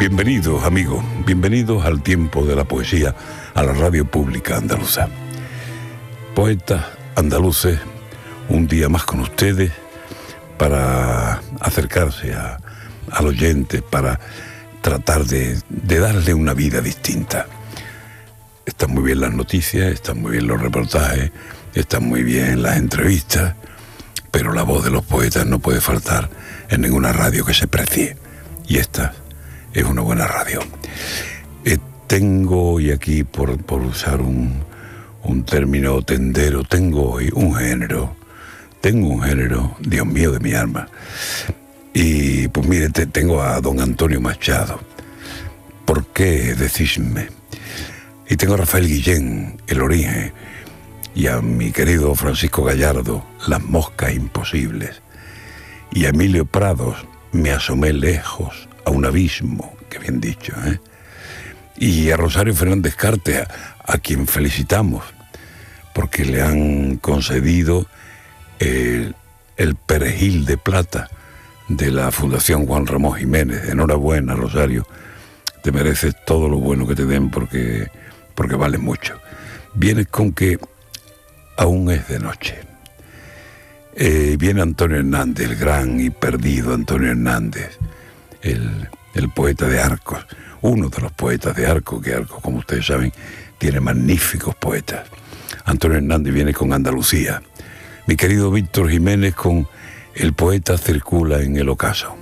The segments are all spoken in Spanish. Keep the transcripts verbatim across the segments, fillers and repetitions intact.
Bienvenidos, amigos, bienvenidos al tiempo de la poesía, a la radio pública andaluza. Poetas andaluces, un día más con ustedes para acercarse a, al oyente, para tratar de, de darle una vida distinta. Están muy bien las noticias, están muy bien los reportajes, están muy bien las entrevistas, pero la voz de los poetas no puede faltar en ninguna radio que se precie. Y esta es una buena radio. Eh, tengo hoy aquí, por, por usar un, un término tendero, tengo hoy un género, tengo un género, Dios mío de mi alma. Y pues mire, te, tengo a don Antonio Machado, ¿por qué decísme? Y tengo a Rafael Guillén, El origen, y a mi querido Francisco Gallardo, Las moscas imposibles, y a Emilio Prados, Me asomé lejos a un abismo, que bien dicho, ¿eh? Y a Rosario Fernández Carte, a, a quien felicitamos, porque le han concedido el, el perejil de plata de la Fundación Juan Ramón Jiménez. Enhorabuena, Rosario, te mereces todo lo bueno que te den porque, porque vale mucho. Vienes con que aún es de noche. Eh, viene Antonio Hernández, el gran y perdido Antonio Hernández, el, el poeta de Arcos, uno de los poetas de Arcos, que Arcos, como ustedes saben, tiene magníficos poetas. Antonio Hernández viene con Andalucía. Mi querido Víctor Jiménez con El poeta circula en el ocaso.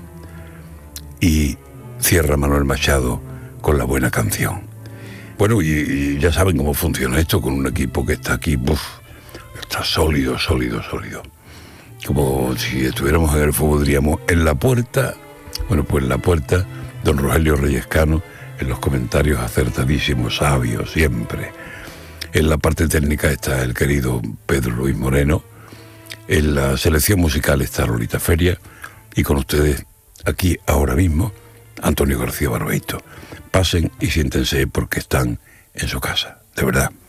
Y cierra Manuel Machado con La buena canción. Bueno, y, y ya saben cómo funciona esto con un equipo que está aquí, uf, está sólido, sólido, sólido. Como si estuviéramos en el fútbol, diríamos, en la puerta, bueno, pues en la puerta, don Rogelio Reyescano, en los comentarios acertadísimos, sabios, siempre. En la parte técnica está el querido Pedro Luis Moreno, en la selección musical está Lolita Feria, y con ustedes, aquí, ahora mismo, Antonio García Barbeito. Pasen y siéntense porque están en su casa, de verdad.